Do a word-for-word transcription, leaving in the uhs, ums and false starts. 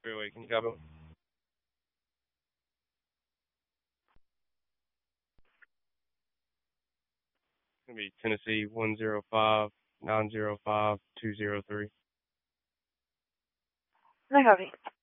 Freeway, can you copy? It's gonna be Tennessee one zero five nine zero five two zero three. No copy.